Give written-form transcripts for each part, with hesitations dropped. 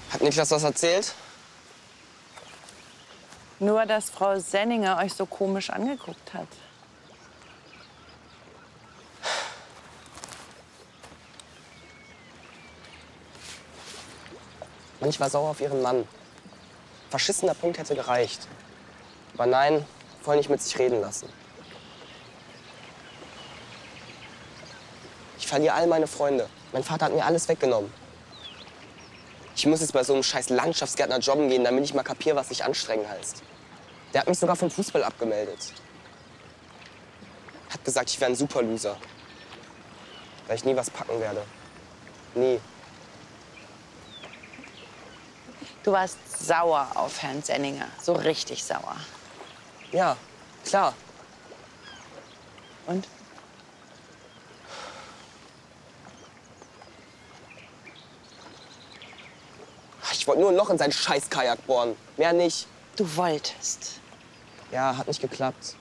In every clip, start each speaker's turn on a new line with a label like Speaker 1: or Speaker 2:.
Speaker 1: Hat Niklas was erzählt?
Speaker 2: Nur, dass Frau Senninger euch so komisch angeguckt hat.
Speaker 1: Ich war sauer auf ihren Mann. Verschissener Punkt hätte gereicht. Aber nein, voll nicht mit sich reden lassen. Ich verliere all meine Freunde. Mein Vater hat mir alles weggenommen. Ich muss jetzt bei so einem scheiß Landschaftsgärtner jobben gehen, damit ich mal kapiere, was sich anstrengen heißt. Der hat mich sogar vom Fußball abgemeldet. Hat gesagt, ich wäre ein Superloser. Weil ich nie was packen werde. Nie.
Speaker 2: Du warst sauer auf Herrn Senninger. So richtig sauer.
Speaker 1: Ja, klar.
Speaker 2: Und?
Speaker 1: Ich wollte nur ein Loch in seinen scheiß Kajak bohren. Mehr nicht.
Speaker 2: Du wolltest.
Speaker 1: Ja, hat nicht geklappt.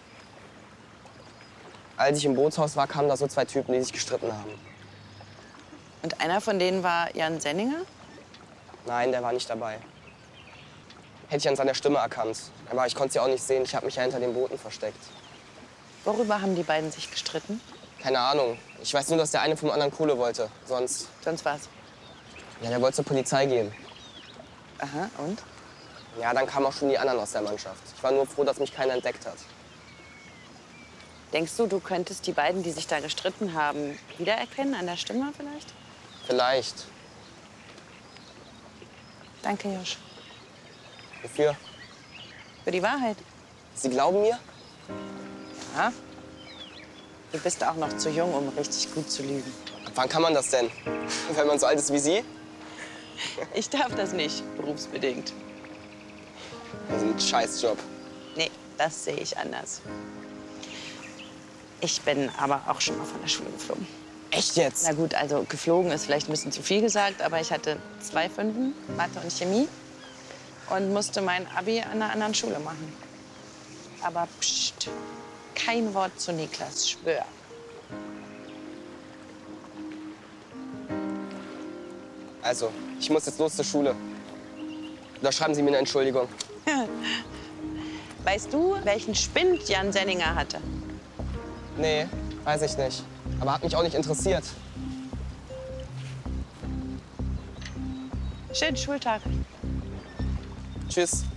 Speaker 1: Als ich im Bootshaus war, kamen da so zwei Typen, die sich gestritten haben.
Speaker 2: Und einer von denen war Jan Senninger?
Speaker 1: Nein, der war nicht dabei. Hätte ich an seiner Stimme erkannt. Aber ich konnte sie auch nicht sehen. Ich habe mich ja hinter den Booten versteckt.
Speaker 2: Worüber haben die beiden sich gestritten?
Speaker 1: Keine Ahnung. Ich weiß nur, dass der eine vom anderen Kohle wollte. Sonst
Speaker 2: was?
Speaker 1: Ja, der wollte zur Polizei gehen.
Speaker 2: Aha, und?
Speaker 1: Ja, dann kamen auch schon die anderen aus der Mannschaft. Ich war nur froh, dass mich keiner entdeckt hat.
Speaker 2: Denkst du, du könntest die beiden, die sich da gestritten haben, wiedererkennen an der Stimme vielleicht?
Speaker 1: Vielleicht.
Speaker 2: Danke, Josch.
Speaker 1: Wofür?
Speaker 2: Für die Wahrheit.
Speaker 1: Sie glauben mir?
Speaker 2: Ja. Du bist auch noch zu jung, um richtig gut zu lügen.
Speaker 1: Ab wann kann man das denn? Wenn man so alt ist wie Sie?
Speaker 2: Ich darf das nicht, berufsbedingt.
Speaker 1: Das ist ein Scheißjob.
Speaker 2: Nee, das sehe ich anders. Ich bin aber auch schon mal von der Schule geflogen.
Speaker 1: Echt jetzt?
Speaker 2: Na gut, also geflogen ist vielleicht ein bisschen zu viel gesagt, aber ich hatte 2 Fünfen, Mathe und Chemie, und musste mein Abi an einer anderen Schule machen. Aber pst, kein Wort zu Niklas, schwör.
Speaker 1: Also, ich muss jetzt los zur Schule. Da schreiben Sie mir eine Entschuldigung.
Speaker 2: Weißt du, welchen Spind Jan Senninger hatte?
Speaker 1: Nee, weiß ich nicht. Aber hat mich auch nicht interessiert.
Speaker 2: Schönen Schultag.
Speaker 1: Tschüss.